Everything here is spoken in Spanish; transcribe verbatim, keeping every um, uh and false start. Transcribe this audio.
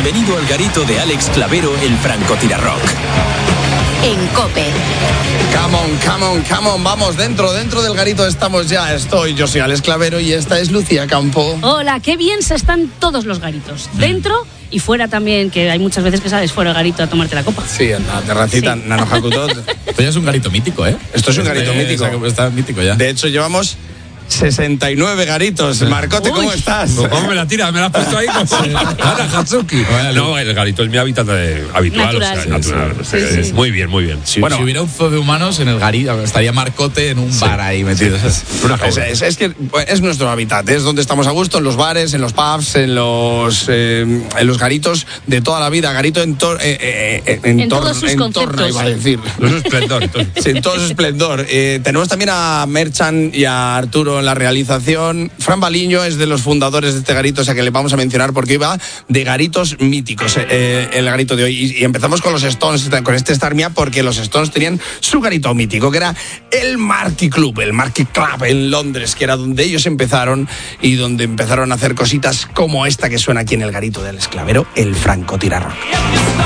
Bienvenido al garito de Alex Clavero, el francotirarrock. En COPE. Come on, come on, come on. Vamos, dentro, dentro del garito estamos ya. Estoy, yo soy Alex Clavero y esta es Lucía Campo. Hola, qué bien se están todos los garitos. Dentro y fuera también, que hay muchas veces que sales fuera del garito a tomarte la copa. Sí, en la terracita, Sí. Nano Hakutot. Esto ya es un garito mítico, ¿eh? Esto es un garito Este, mítico. Está mítico ya. De hecho, llevamos sesenta y nueve garitos. Marcote, ¿cómo Uy. estás? ¿Cómo me la tiras? ¿Me la has puesto ahí como Ana Hatsuki? No, el garito es mi hábitat eh, habitual. Natural. O sea, Sí, natural. sí. O sea, Sí, es sí. Muy bien, muy bien. Si, Bueno. si hubiera un zoo de humanos en el garito, estaría Marcote en un bar ahí metido. Una Es, jaula. es- es que pues, es nuestro hábitat, es donde estamos a gusto, en los bares, en los pubs, en los eh, en los garitos de toda la vida. Garito en, tor- eh, eh, eh, en, En tor- todos sus en torno, conceptos. iba a decir. No es esplendor. entonces. Sí, en todo su esplendor. Eh, tenemos también a Merchan y a Arturo en la realización. Fran Baliño es de los fundadores de este garito, o sea que le vamos a mencionar porque iba de garitos míticos eh, eh, el garito de hoy. Y, y empezamos con los Stones, con este Star Mia, porque los Stones tenían su garito mítico, que era el Marquee Club, el Marquee Club en Londres, que era donde ellos empezaron y donde empezaron a hacer cositas como esta que suena aquí en el garito del Alex Clavero, el francotirarrock.